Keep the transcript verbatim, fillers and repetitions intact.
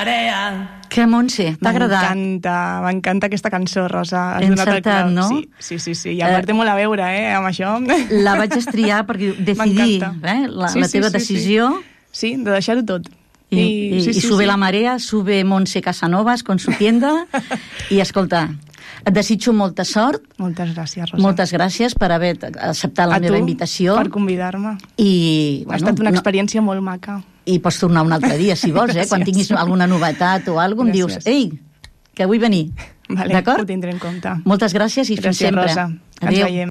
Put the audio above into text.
marea. Que, Montse, t'ha agradat? M'encanta, m'encanta aquesta cançó, Rosa. Has He donat el encertat, clau. no? Sí, sí, sí, sí. I a part té molt a veure, eh, amb això. La vaig estriar perquè decidir, M'encanta. eh, la, Sí, la sí, teva sí, decisió. Sí, de deixar-ho tot. I, i, sí, i sí, sube sí. la marea, sube Montse Casanovas con su tienda. I, escolta, et desitjo molta sort. Moltes gràcies, Rosa. Moltes gràcies per haver acceptat la A meva tu, invitació. per convidar-me. I, Ha estat una experiència no, molt maca. I pots tornar un altre dia, si vols, eh? Quan tinguis alguna novetat o alguna cosa, em dius, ei, que vull venir. Vale, D'acord? ho tindré en compte. Moltes gràcies i fins Gràcies, sempre. Rosa. Ens Adéu. veiem.